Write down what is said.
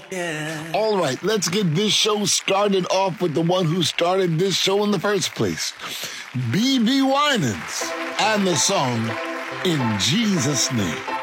Yeah. All right, let's get this show started off with the one who started this show in the first place, BeBe Winans, and the song In Jesus' Name.